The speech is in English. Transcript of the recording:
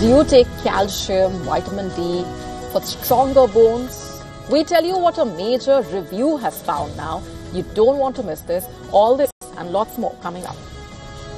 Do you take calcium, vitamin D for stronger bones? We tell you what a major review has found now. You don't want to miss this. All this and lots more coming up.